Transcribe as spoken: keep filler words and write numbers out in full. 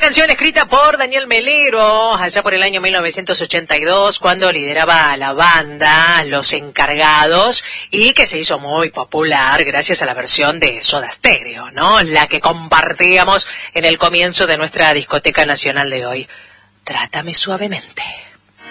canción escrita por Daniel Melero, allá por el año mil novecientos ochenta y dos, cuando lideraba la banda Los Encargados, y que se hizo muy popular gracias a la versión de Soda Stereo, ¿no? La que compartíamos en el comienzo de nuestra discoteca nacional de hoy. Trátame suavemente.